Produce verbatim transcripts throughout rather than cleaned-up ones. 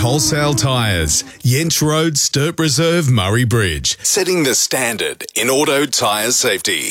Wholesale Tyres, Yench Road, Sturt Reserve, Murray Bridge. Setting the standard in auto tyre safety.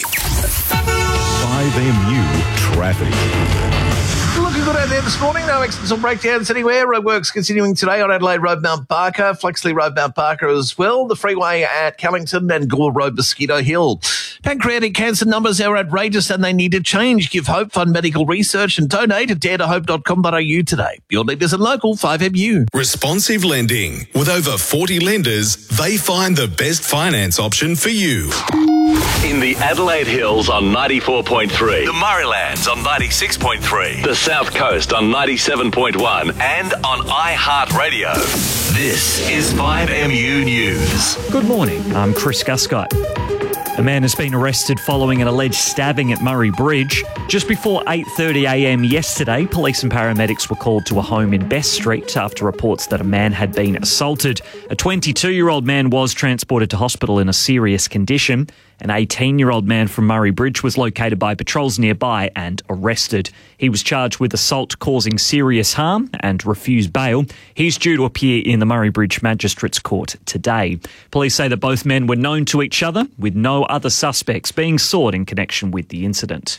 five M U Traffic. Looking good out there this morning. No accidents or breakdowns anywhere. Roadworks continuing today on Adelaide Road, Mount Barker. Flexley Road, Mount Barker as well. The freeway at Callington and Gore Road, Mosquito Hill. Pancreatic cancer numbers are outrageous and they need to change. Give hope, fund medical research and donate at dare to hope dot com dot a u today. Your leaders and local five M U. Responsive lending. With over forty lenders, they find the best finance option for you. In the Adelaide Hills on ninety-four point three, the Murraylands on ninety-six point three, the South Coast on ninety-seven point one, and on iHeartRadio. This is five M U News. Good morning, I'm Chris Guscott. A man has been arrested following an alleged stabbing at Murray Bridge. Just before eight thirty a m yesterday, police and paramedics were called to a home in Bess Street after reports that a man had been assaulted. A twenty-two-year-old man was transported to hospital in a serious condition. An eighteen-year-old man from Murray Bridge was located by patrols nearby and arrested. He was charged with assault causing serious harm and refused bail. He's due to appear in the Murray Bridge Magistrates Court today. Police say that both men were known to each other, with no other suspects being sought in connection with the incident.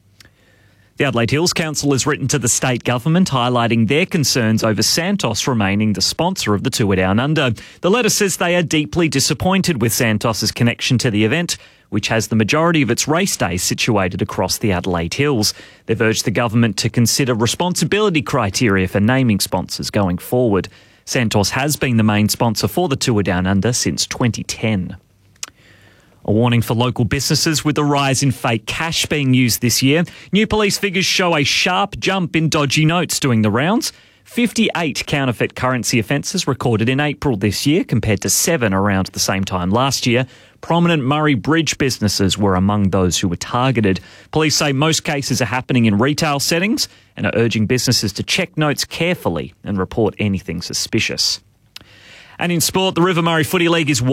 The Adelaide Hills Council has written to the state government highlighting their concerns over Santos remaining the sponsor of the Tour Down Under. The letter says they are deeply disappointed with Santos's connection to the event, which has the majority of its race days situated across the Adelaide Hills. They've urged the government to consider responsibility criteria for naming sponsors going forward. Santos has been the main sponsor for the Tour Down Under since twenty ten. A warning for local businesses with the rise in fake cash being used this year. New police figures show a sharp jump in dodgy notes doing the rounds. fifty-eight counterfeit currency offences recorded in April this year compared to seven around the same time last year. Prominent Murray Bridge businesses were among those who were targeted. Police say most cases are happening in retail settings and are urging businesses to check notes carefully and report anything suspicious. And in sport, the River Murray Footy League is